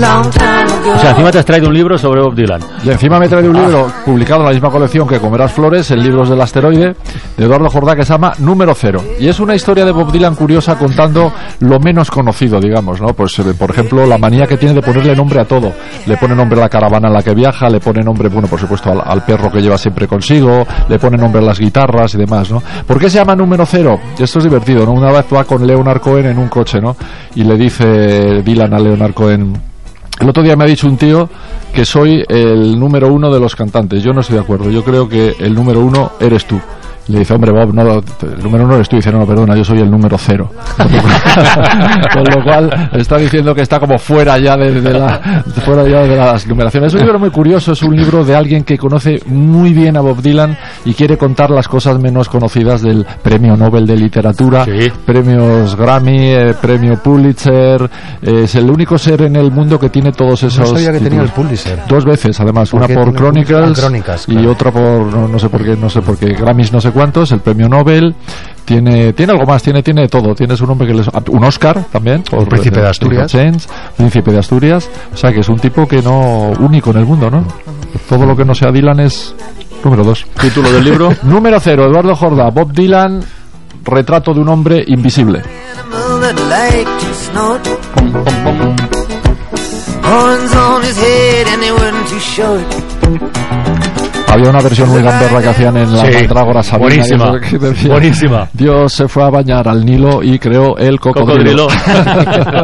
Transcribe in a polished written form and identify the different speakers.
Speaker 1: O sea, encima te has traído un libro sobre Bob Dylan.
Speaker 2: Y encima me he traído un libro publicado en la misma colección que Comerás Flores, en Libros del Asteroide, de Eduardo Jordá, que se llama Número 0. Y es una historia de Bob Dylan curiosa, contando lo menos conocido, digamos, ¿no? Pues, por ejemplo, la manía que tiene de ponerle nombre a todo. Le pone nombre a la caravana en la que viaja, le pone nombre, bueno, por supuesto, al perro que lleva siempre consigo, le pone nombre a las guitarras y demás, ¿no? ¿Por qué se llama Número 0? Esto es divertido, ¿no? Una vez va con Leonard Cohen en un coche, ¿no? Y le dice Dylan a Leonard Cohen: el otro día me ha dicho un tío que soy el número 1 de los cantantes. Yo no estoy de acuerdo. Yo creo que el número 1 eres tú. Le dice: hombre, Bob, no, el número 1 eres tú. Y dice: no, perdona, yo soy el número 0. Con lo cual está diciendo que está como fuera ya de las numeraciones. Es un libro muy curioso. Es un libro de alguien que conoce muy bien a Bob Dylan y quiere contar las cosas menos conocidas del Premio Nobel de Literatura, sí, premios Grammy, premio Pulitzer. Es el único ser en el mundo que tiene todos esos.
Speaker 3: No sabía que
Speaker 2: títulos.
Speaker 3: Tenía el Pulitzer.
Speaker 2: 2 veces, además, una por Chronicles,
Speaker 3: claro,
Speaker 2: y otra por no sé por qué Grammys no sé cuántos, el premio Nobel. Tiene algo más, tiene todo. Tiene su nombre, un Oscar también por
Speaker 3: Príncipe de Asturias.
Speaker 2: Príncipe de Asturias. O sea, que es un tipo que no único en el mundo, ¿no? Todo lo que no sea Dylan es número 2.
Speaker 1: ¿Título del libro?
Speaker 2: Número 0, Eduardo Jordá, Bob Dylan, retrato de un hombre invisible. Había una versión muy gamberra que hacían en la Mandrágora Sabina.
Speaker 1: Buenísima.
Speaker 2: Dios se fue a bañar al Nilo y creó el cocodrilo.